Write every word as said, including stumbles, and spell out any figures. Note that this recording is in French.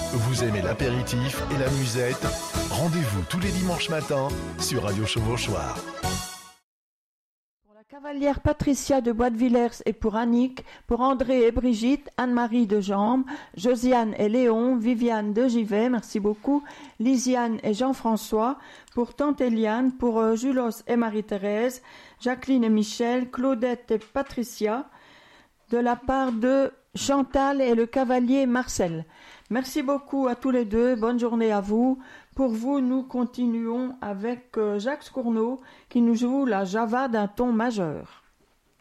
Vous aimez l'apéritif et la musette? Rendez-vous tous les dimanches matins sur Radio Chevauchoir. Pour la cavalière Patricia de Bois-de-Villers et pour Annick, pour André et Brigitte, Anne-Marie de Jambes, Josiane et Léon, Viviane de Givet, merci beaucoup, Lisiane et Jean-François, pour Tante Eliane, pour euh, Julos et Marie-Thérèse, Jacqueline et Michel, Claudette et Patricia, de la part de Chantal et le cavalier Marcel. Merci beaucoup à tous les deux, bonne journée à vous. Pour vous, nous continuons avec Jacques Scourneau qui nous joue la Java d'un ton majeur.